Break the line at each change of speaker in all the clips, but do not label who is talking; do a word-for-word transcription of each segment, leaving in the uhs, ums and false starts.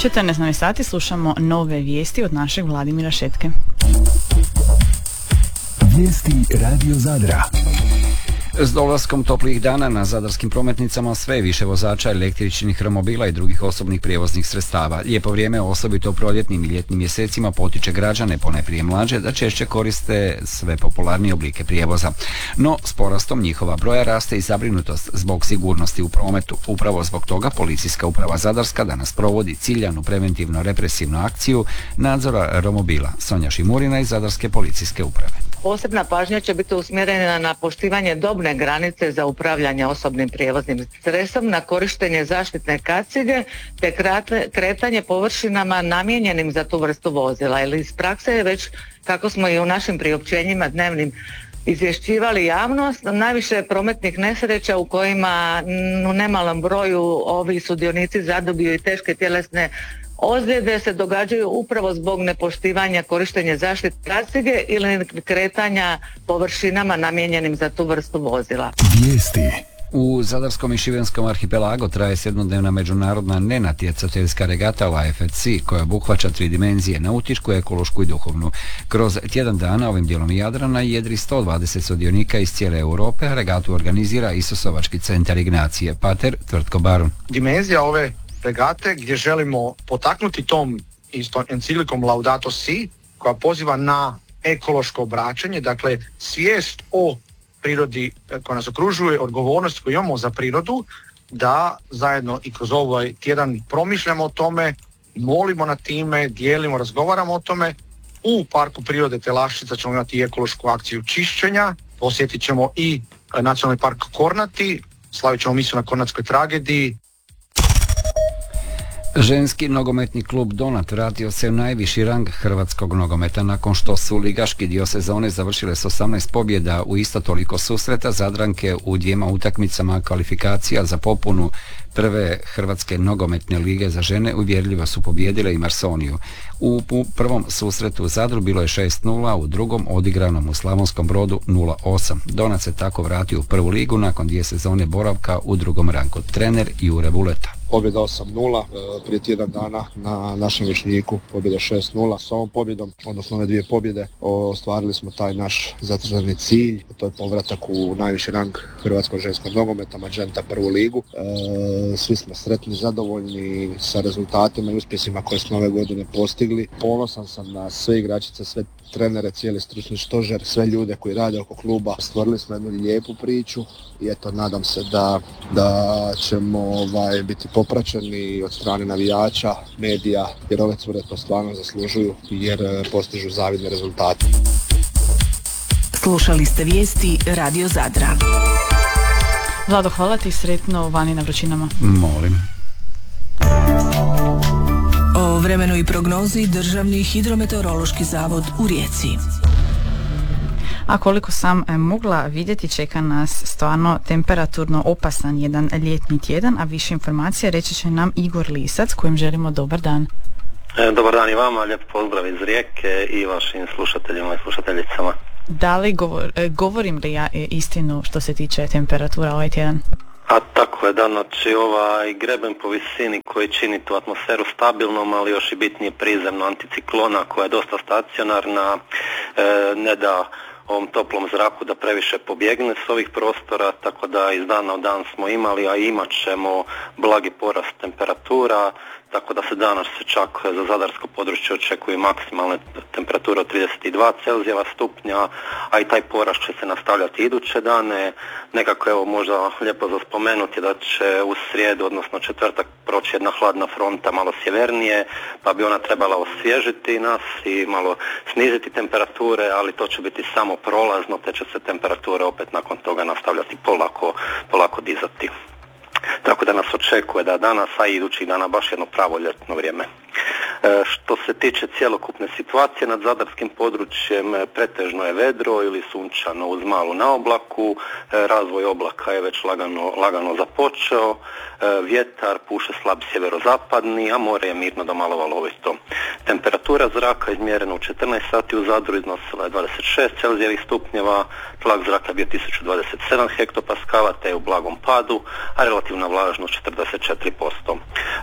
četrnaest sati slušamo nove vijesti od našeg Vladimira Šetke.
Vijesti Radio Zadra.
S dolaskom toplih dana na zadarskim prometnicama sve je više vozača električnih romobila i drugih osobnih prijevoznih sredstava. Lijepo vrijeme, osobito u proljetnim i ljetnim mjesecima, potiče građane, ponajprije mlađe, da češće koriste sve popularnije oblike prijevoza. No, s porastom njihova broja raste i zabrinutost zbog sigurnosti u prometu. Upravo zbog toga Policijska uprava Zadarska danas provodi ciljanu preventivno-represivnu akciju nadzora romobila. Sonja Šimurina iz Zadarske policijske uprave.
Posebna pažnja će biti usmjerena na poštivanje dobne granice za upravljanje osobnim prijevoznim sredstvom, na korištenje zaštitne kacige te kretanje površinama namijenjenim za tu vrstu vozila. Jer iz prakse je već, kako smo i u našim priopćenjima dnevnim izvješćivali javnost, najviše prometnih nesreća u kojima u nemalom broju ovi sudionici zadobiju i teške tjelesne ozljede se događaju upravo zbog nepoštivanja korištenja zaštitne kacige ili kretanja površinama namijenjenim za tu vrstu vozila.
Vijesti.
U Zadarskom i Šibenskom arhipelagu traje sedmodnevna međunarodna nenatjecateljska regata L F C koja obuhvaća tri dimenzije: nautičku, ekološku i duhovnu. Kroz tjedan dana ovim dijelom Jadrana jedri sto dvadeset sudionika iz cijele Europe, a regatu organizira Isusovački centar Ignacije Pater Tvrtko Barun.
Dimenzija ove regate gdje želimo potaknuti tom isto enciklikom Laudato Si, koja poziva na ekološko obraćanje, dakle svijest o prirodi koja nas okružuje, odgovornost koju imamo za prirodu, da zajedno i kroz ovaj tjedan promišljamo o tome, molimo na time, dijelimo, razgovaramo o tome. U Parku prirode Telaščica ćemo imati ekološku akciju čišćenja, posjetit ćemo i Nacionalni park Kornati, slavit ćemo misiju na Kornatskoj tragediji.
Ženski nogometni klub Donat vratio se u najviši rang hrvatskog nogometa nakon što su ligaški dio sezone završile s osamnaest pobjeda u isto toliko susreta. Zadranke u dvijema utakmicama kvalifikacija za popunu prve Hrvatske nogometne lige za žene uvjerljivo su pobijedile i Marsoniju. U prvom susretu u Zadru bilo je šest nula, u drugom odigranom u Slavonskom Brodu nula osam. Donat se tako vratio u prvu ligu nakon dvije sezone boravka u drugom rangu. Trener Jure Vuleta.
Pobjeda osam nula, prije tjedan dana na našem Višnjiku pobjeda šest nula. S ovom pobjedom, odnosno ove dvije pobjede, ostvarili smo taj naš zacrtani cilj, to je povratak u najviši rang hrvatskog ženskog nogometa, Magenta prvu ligu. E, svi smo sretni, zadovoljni sa rezultatima i uspjesima koje smo ove godine postigli. Ponosan sam na sve igračice, sve trenere, cijeli stručni stožer, sve ljude koji rade oko kluba. Stvorili smo jednu lijepu priču i eto, nadam se da, da ćemo ovaj, biti popraćeni od strane navijača, medija, jer ove cure to stvarno zaslužuju jer postižu zavidne rezultate.
Slušali ste vijesti Radio Zadra.
Vlado, hvala ti, sretno vani na vrućinama.
Molim.
O vremenu i prognozi Državni hidrometeorološki zavod u Rijeci.
A koliko sam e, mogla vidjeti, čeka nas stvarno temperaturno opasan jedan ljetni tjedan, a više informacije reći će nam Igor Lisac, kojem želimo dobar dan.
E, dobar dan i vama, lijep pozdrav iz Rijeke i vašim slušateljima i slušateljicama.
Da li govor, e, govorim li ja e, istinu što se tiče temperatura ovaj tjedan?
A tako je, da, znači ovaj greben po visini koji čini tu atmosferu stabilnom, ali još i bitnije prizemno anticiklona koja je dosta stacionarna, e, ne da ovom toplom zraku da previše pobjegne s ovih prostora, tako da iz dana u dan smo imali, a imat ćemo blagi porast temperatura, tako da se danas se čak za zadarsko područje očekuje maksimalne temperature od trideset dva Celzijeva stupnja, a i taj porast će se nastavljati iduće dane. Nekako evo možda lijepo za spomenuti da će u srijedu, odnosno četvrtak, proći jedna hladna fronta malo sjevernije, pa bi ona trebala osvježiti nas i malo sniziti temperature, ali to će biti samo prolazno, te će se temperature opet nakon toga nastavljati polako, polako dizati. Tako da nas očekuje da danas, a i idućih dana baš jedno pravo ljetno vrijeme. E, što se tiče cjelokupne situacije nad zadarskim područjem, pretežno je vedro ili sunčano uz malu naoblaku, e, razvoj oblaka je već lagano, lagano započeo, e, vjetar puše slab sjeverozapadni, a more je mirno do malo valovito. Temperatura zraka izmjerena u četrnaest sati u Zadru iznosila je dvadeset šest Celzijevih stupnjeva, tlak zraka je bio tisuću dvadeset sedam hektopaskala te je u blagom padu, a relativna vlažnost četrdeset četiri posto.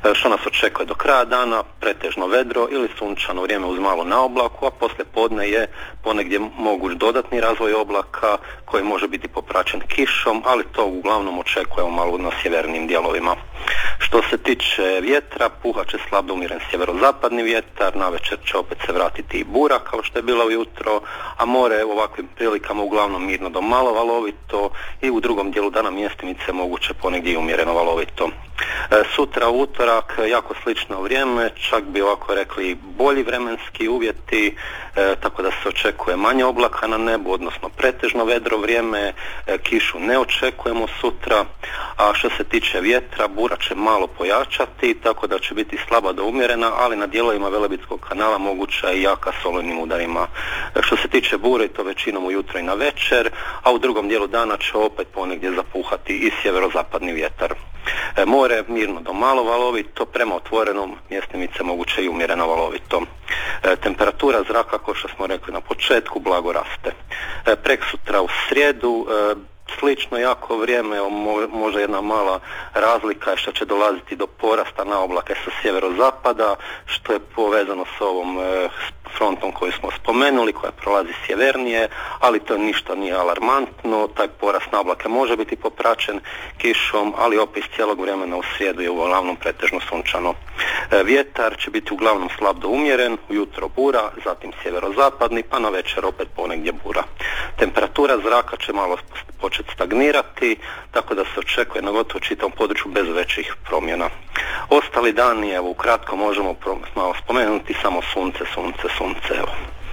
Što nas očekuje do kraja dana? Pretežno vedro ili sunčano vrijeme uz malo na oblaku, a poslije podne je ponegdje moguć dodatni razvoj oblaka koji može biti popraćen kišom, ali to uglavnom očekujemo malo na sjevernim dijelovima. Što se tiče vjetra, puhat će slab do umjeren sjeverozapadni vjetar, navečer će opet se vratiti i bura kao što je bila ujutro, a more u ovakvim prilikama uglavnom mirno do malo valovito i u drugom dijelu dana mjestimice moguće ponegdje i umjereno valovito. E, sutra u utorak jako slično vrijeme, čak bi ovako rekli bolji vremenski uvjeti, e, tako da se očekuje manje oblaka na nebu, odnosno pretežno vedro vrijeme, e, kišu ne očekujemo sutra, a što se tiče vjetra, bura će malo pojačati, tako da će biti slaba do umjerena, ali na dijelovima Velebitskog kanala moguća i jaka s olujnim udarima. E, što se tiče bure, to većinom ujutro i na večer, a u drugom dijelu dana će opet ponegdje zapuhati i sjeverozapadni vjetar. E, more mirno do malo valovito, prema otvorenom mjestimice moguće i umjereno valovito. E, temperatura zraka, kao što smo rekli na početku, blago raste. E, preksutra u srijedu, e, slično jako vrijeme, možda jedna mala razlika je što će dolaziti do porasta na oblake sa sjeverozapada, što je povezano s ovom e, frontom koju smo spomenuli, koja prolazi sjevernije, ali to ništa nije alarmantno, taj porast na oblake može biti popraćen kišom, ali opet iz cijelog vremena u srijedu je uglavnom pretežno sunčano. E, vjetar će biti uglavnom slab do umjeren, ujutro bura, zatim sjeverozapadni, pa na večer opet ponegdje bura. Temperatura zraka će malo početi stagnirati, tako da se očekuje na gotovo čitavom području bez većih promjena. Ostali dani, evo ukratko možemo malo spomenuti samo sunce, sunce, sunce, evo.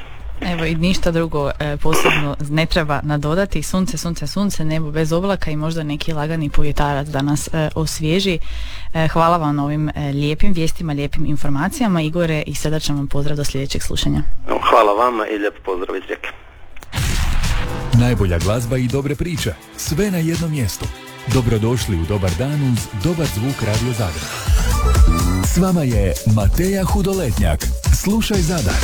Evo i ništa drugo e, posebno ne treba nadodati, sunce, sunce, sunce, nebo bez oblaka i možda neki lagani povjetarac da nas e, osvježi. E, hvala vam na ovim e, lijepim vijestima, lijepim informacijama, Igore, i srdačan vam pozdrav do sljedećeg slušanja.
Hvala vama i lijep pozdrav iz Rijeke.
Najbolja glazba i dobre priče, sve na jednom mjestu. Dobrodošli u Dobar dan uz Dobar zvuk Radio Zadar. S vama je Mateja Hudoletnjak. Slušaj Zadar.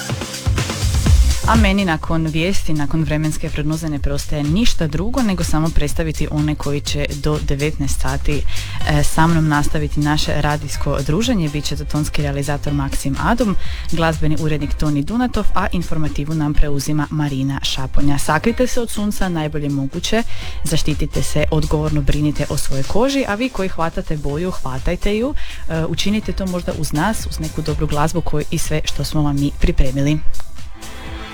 A meni nakon vijesti, nakon vremenske prognoze ne preostaje ništa drugo nego samo predstaviti one koji će do devetnaest sati e, sa mnom nastaviti naše radijsko druženje. Biće to tonski realizator Maksim Adom, glazbeni urednik Toni Dunatov, a informativu nam preuzima Marina Šaponja. Sakrite se od sunca najbolje moguće, zaštitite se, odgovorno brinite o svojoj koži, a vi koji hvatate boju, hvatajte ju, e, učinite to možda uz nas, uz neku dobru glazbu koju i sve što smo vam mi pripremili.